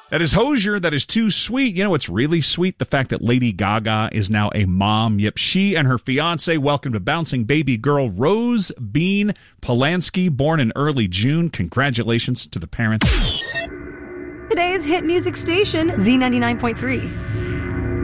That is Hozier. That is too sweet. You know what's really sweet? The fact that Lady Gaga is now a mom. Yep, she and her fiance welcomed a bouncing baby girl, Rose Bean Polanski, born in early June. Congratulations to the parents. Today's hit music station, Z99.3.